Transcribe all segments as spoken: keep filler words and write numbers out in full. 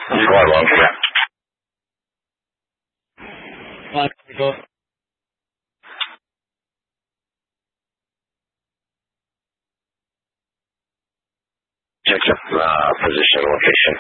Squad one, come here. Line, go. Check up uh, position location.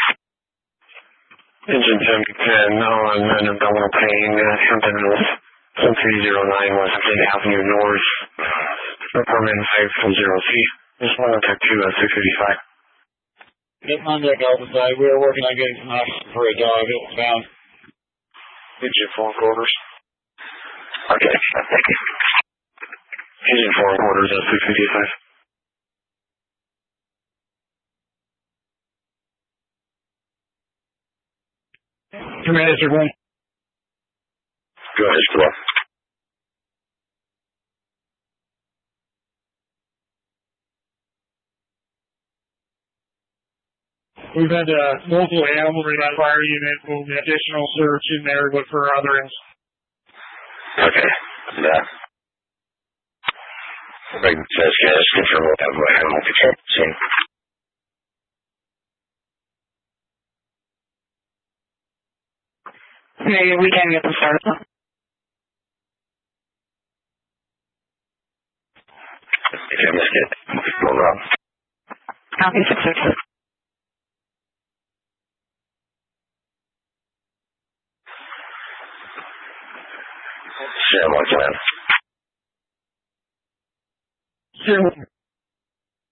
Engine ten ten on an abdominal pain, uh, Hampton North, seven three zero nine West State Avenue North, apartment five zero feet. Just one attack two at six fifty-five. Get on deck, Alpha side. We are working on getting some oxygen for a dog. It was found. Engine four quarters. Okay, thank you. Engine four quarters at six fifty-five. Command is one. Go ahead, Squad. We've had uh, multiple animals in that fire unit. We'll get additional search in there, but for other instances. Okay. Yeah. Big says, yeah, just confirm what that way. I'm looking at the scene. Maybe we can get them started. If I missed it, go wrong. Copy six six six. Sam, what's that? Sure.